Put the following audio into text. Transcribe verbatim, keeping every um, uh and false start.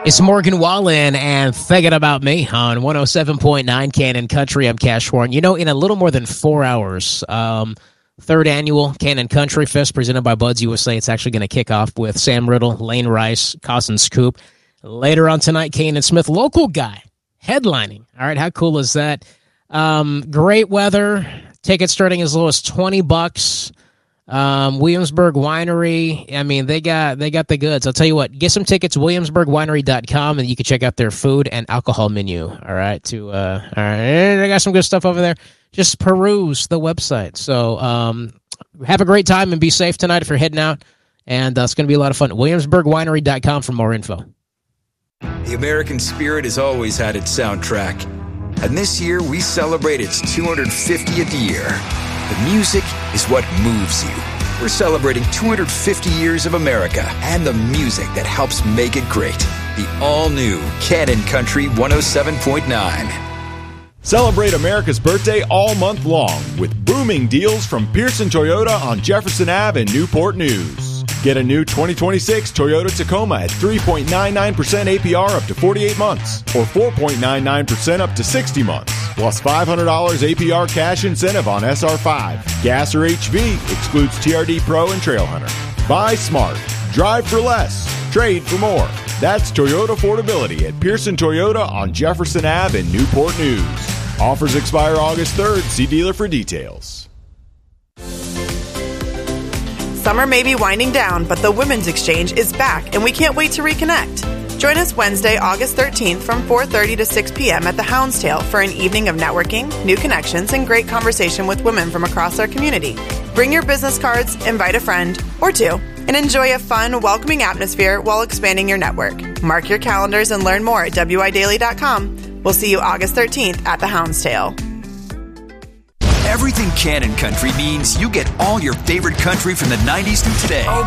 It's Morgan Wallen and Thinking About Me on one oh seven point nine Canon Country. I'm Cash Warren. You know, in a little more than four hours, um, third annual Canon Country Fest presented by Buds U S A. It's actually going to kick off with Sam Riddle, Lane Rice, Cousins Coop. Later on tonight, Kanan Smith, local guy, headlining. All right, how cool is that? Um, great weather. Tickets starting as low as twenty bucks. Um, Williamsburg Winery, I mean, they got they got the goods. I'll tell you what, get some tickets, williamsburg winery dot com, and you can check out their food and alcohol menu, all right? To uh, all right, and they got some good stuff over there. Just peruse the website. So um, have a great time and be safe tonight if you're heading out, and uh, it's going to be a lot of fun. williamsburg winery dot com for more info. The American spirit has always had its soundtrack, and this year we celebrate its two hundred fiftieth year. The music is what moves you. We're celebrating two hundred fifty years of America and the music that helps make it great. The all-new Canon Country one oh seven point nine. Celebrate America's birthday all month long with booming deals from Pearson Toyota on Jefferson Avenue in Newport News. Get a new twenty twenty-six Toyota Tacoma at three point nine nine percent A P R up to forty-eight months or four point nine nine percent up to sixty months. Plus five hundred dollars A P R cash incentive on S R five. Gas or H V excludes T R D Pro and Trailhunter. Buy smart. Drive for less. Trade for more. That's Toyota affordability at Pearson Toyota on Jefferson Avenue in Newport News. Offers expire August third. See dealer for details. Summer may be winding down, but the Women's Exchange is back, and we can't wait to reconnect. Join us Wednesday, August thirteenth from four thirty to six p.m. at the Houndstail for an evening of networking, new connections, and great conversation with women from across our community. Bring your business cards, invite a friend or two, and enjoy a fun, welcoming atmosphere while expanding your network. Mark your calendars and learn more at w i daily dot com. We'll see you August thirteenth at the Houndstail. Everything Canon Country means you get all your favorite country from the nineties through today.